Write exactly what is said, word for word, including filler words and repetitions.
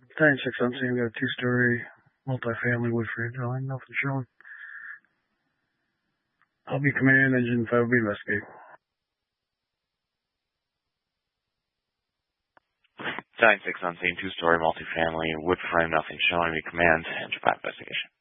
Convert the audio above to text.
Nine six on scene. We got a two-story multifamily wood frame dwelling. Nothing showing. I'll be command. Engine five will be investigate. Nine six on scene. Two-story multifamily wood frame. Nothing showing. Be command. Engine five investigation.